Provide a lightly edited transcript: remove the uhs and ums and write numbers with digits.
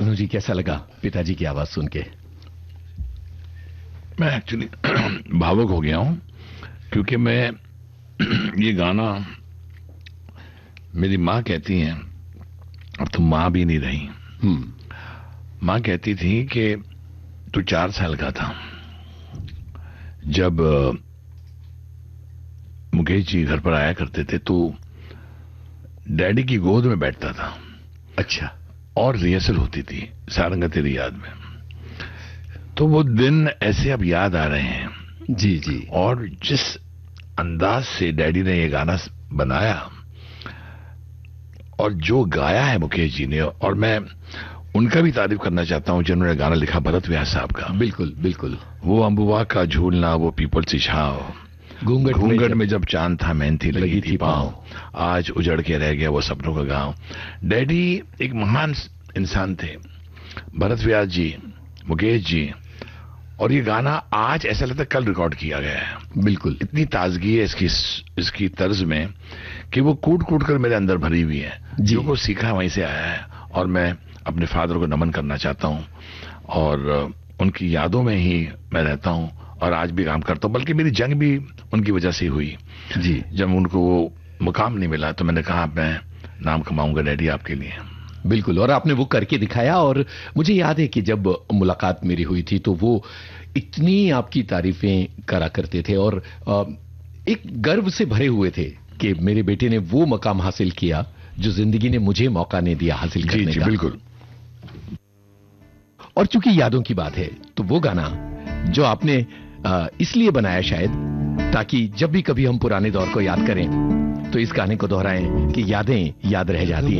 भानु जी, कैसा लगा पिताजी की आवाज सुन के? मैं एक्चुअली भावुक हो गया हूं, क्योंकि मैं ये गाना, मेरी माँ कहती हैं, अब तो माँ भी नहीं रही, माँ कहती थी कि तू 4 साल का था जब मुकेश जी घर पर आया करते थे, तो डैडी की गोद में बैठता था। अच्छा। और रिहर्सल होती थी सारंगा तेरी याद में। तो वो दिन ऐसे अब याद आ रहे हैं। जी जी। और जिस अंदाज से डैडी ने ये गाना बनाया और जो गाया है मुकेश जी ने, और मैं उनका भी तारीफ करना चाहता हूं जिन्होंने गाना लिखा, भरत व्यास साहब का। बिल्कुल बिल्कुल। वो अम्बुआ का झूलना, वो पीपल सी छाव, घूंघट में जब चांद था मेहंदी लगी थी पांव, आज उजड़ के रह गया वो सपनों का गांव। डैडी एक महान इंसान थे, भरत व्यास जी, मुकेश जी, और ये गाना आज ऐसा लगता है कल रिकॉर्ड किया गया है। बिल्कुल। इतनी ताजगी है इसकी तर्ज में कि वो कूट कूट कर मेरे अंदर भरी हुई है। जो को सीखा वहीं से आया है, और मैं अपने फादर को नमन करना चाहता हूं, और उनकी यादों में ही मैं रहता हूं और आज भी काम करता हूं। बल्कि मेरी जंग भी उनकी वजह से हुई जी। जब उनको वो मुकाम नहीं मिला तो मैंने कहा मैं नाम कमाऊंगा डैडी आपके लिए। बिल्कुल, और आपने वो करके दिखाया। और मुझे याद है कि जब मुलाकात मेरी हुई थी तो वो इतनी आपकी तारीफें करा करते थे और एक गर्व से भरे हुए थे कि मेरे बेटे ने वो मकाम हासिल किया जो जिंदगी ने मुझे मौका नहीं दिया हासिल करने का। बिल्कुल। और चूंकि यादों की बात है तो वो गाना जो आपने इसलिए बनाया शायद ताकि जब भी कभी हम पुराने दौर को याद करें तो इस गाने को दोहराएं कि यादें याद रह जाती हैं।